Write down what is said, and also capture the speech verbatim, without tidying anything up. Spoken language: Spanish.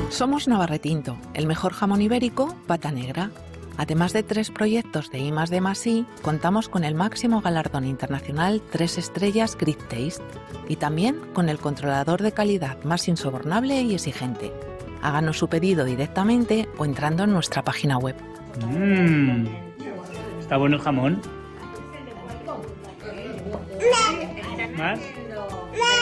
Somos Navarretinto, el mejor jamón ibérico, pata negra. Además de tres proyectos de I más D más I, contamos con el máximo galardón internacional tres estrellas Great Taste y también con el controlador de calidad más insobornable y exigente. Háganos su pedido directamente o entrando en nuestra página web. Mmm, está bueno el jamón. ¿Más?